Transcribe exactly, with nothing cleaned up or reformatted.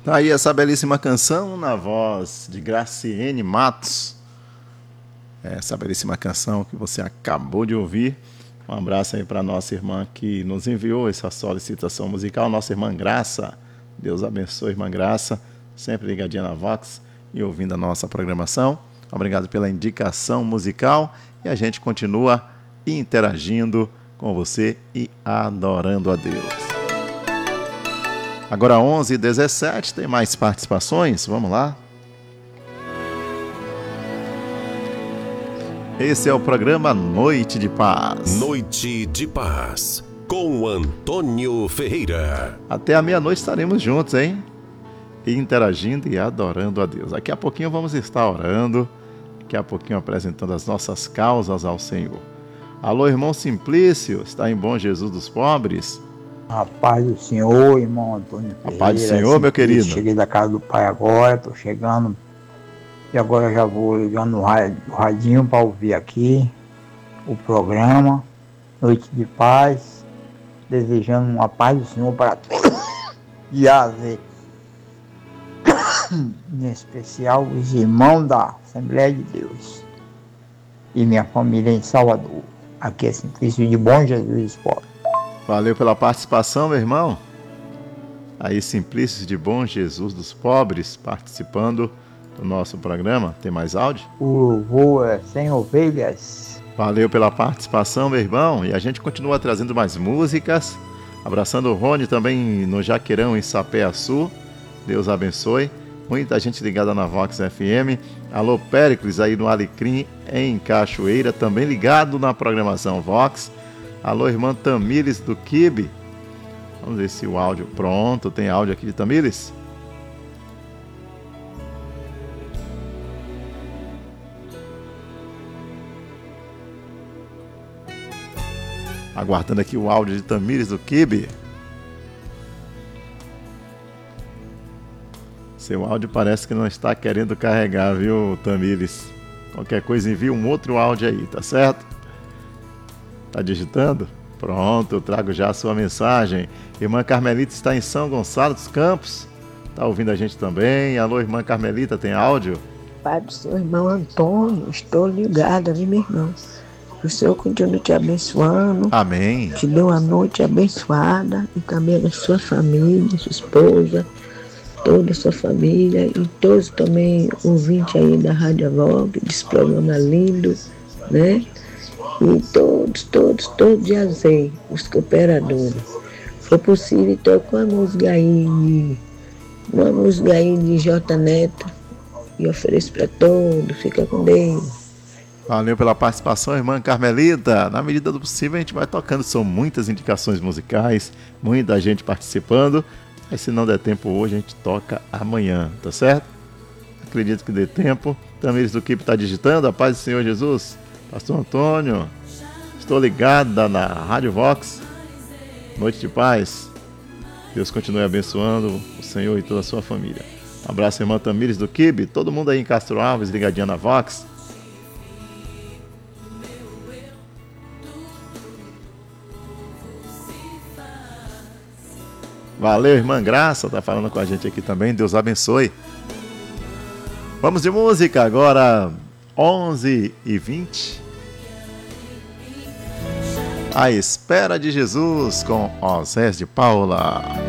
Tá aí essa belíssima canção na voz de Graciene Matos. Essa belíssima canção que você acabou de ouvir. Um abraço aí para nossa irmã que nos enviou essa solicitação musical, nossa irmã Graça. Deus abençoe, irmã Graça, sempre ligadinha na Vox e ouvindo a nossa programação. Obrigado pela indicação musical e a gente continua interagindo com você e adorando a Deus. Agora onze e dezessete, tem mais participações? Vamos lá. Esse é o programa Noite de Paz. Noite de Paz, com Antônio Ferreira. Até a meia-noite estaremos juntos, hein? Interagindo e adorando a Deus. Daqui a pouquinho vamos estar orando, daqui a pouquinho apresentando as nossas causas ao Senhor. Alô, irmão Simplício, está em Bom Jesus dos Pobres? A paz do Senhor, irmão Antônio Ferreira. A paz do Senhor, meu querido. Cheguei da casa do pai agora, estou chegando. E agora já vou ligando o radinho para ouvir aqui o programa Noite de Paz, desejando uma paz do Senhor para todos. E azer. Em especial os irmãos da Assembleia de Deus e minha família em Salvador. Aqui é Simplício de Bom Jesus dos Pobres. Valeu pela participação, meu irmão. Aí Simplício de Bom Jesus dos Pobres participando do nosso programa. Tem mais áudio? O voo é sem ovelhas. Valeu pela participação, meu irmão. E a gente continua trazendo mais músicas. Abraçando o Rony também no Jaqueirão, em Sapé-Açu. Deus abençoe. Muita gente ligada na Vox F M. Alô, Péricles, aí no Alecrim, em Cachoeira, também ligado na programação Vox. Alô, irmã Tamires do Quibe. Vamos ver se o áudio... Pronto, tem áudio aqui de Tamires? Aguardando aqui o áudio de Tamires do Quibe. Seu áudio parece que não está querendo carregar, viu, Tamires? Qualquer coisa envia um outro áudio aí, tá certo? Tá digitando? Pronto, eu trago já a sua mensagem. Irmã Carmelita está em São Gonçalo dos Campos. Tá ouvindo a gente também. Alô, irmã Carmelita, tem áudio? Pai do seu irmão Antônio, estou ligada, viu, meu irmão? Que o Senhor continue te abençoando. Amém. Te dê uma noite abençoada e também a sua família, sua esposa, toda a sua família e todos também ouvintes aí da Rádio Vox, desse programa lindo, né? E todos, todos, todos de Azei, os cooperadores. Se for possível, toca uma música aí de, uma música aí de J Neto e ofereço para todos. Fica com Deus. Valeu pela participação, irmã Carmelita. Na medida do possível, a gente vai tocando. São muitas indicações musicais, muita gente participando. Mas se não der tempo hoje, a gente toca amanhã, tá certo? Acredito que dê tempo. Tamires do Quipe está digitando. A paz do Senhor Jesus. Pastor Antônio, estou ligada na Rádio Vox. Noite de paz. Deus continue abençoando o Senhor e toda a sua família. Um abraço, irmã Tamires do Quibe. Todo mundo aí em Castro Alves, ligadinha na Vox. Valeu, irmã Graça, tá falando com a gente aqui também. Deus abençoe. Vamos de música agora, onze e vinte. A Espera de Jesus com Osés de Paula.